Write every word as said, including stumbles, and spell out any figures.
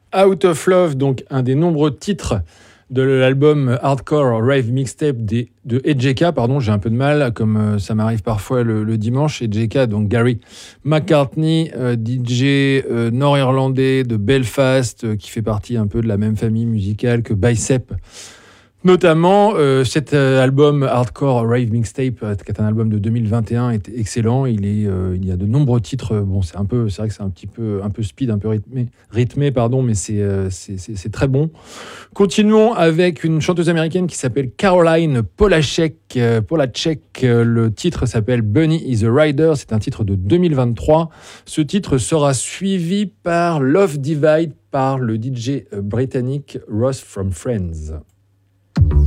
Out of Love, donc un des nombreux titres de l'album Hardcore Rave Mixtape de E J K, pardon, j'ai un peu de mal, comme ça m'arrive parfois le, le dimanche. E J K, donc Gary McCartney, euh, D J euh, nord-irlandais de Belfast, euh, qui fait partie un peu de la même famille musicale que Bicep. Notamment, euh, cet euh, album Hardcore Rave Mixtape, euh, qui est un album de deux mille vingt et un, est excellent. Il, est, euh, il y a de nombreux titres. Bon, c'est un peu, c'est vrai que c'est un petit peu, un peu speed, un peu rythmé, rythmé pardon, mais c'est, euh, c'est, c'est, c'est très bon. Continuons avec une chanteuse américaine qui s'appelle Caroline Polachek. Euh, Polachek, euh, le titre s'appelle Bunny is a Rider. C'est un titre de deux mille vingt-trois. Ce titre sera suivi par Love Divide par le D J britannique Ross from Friends.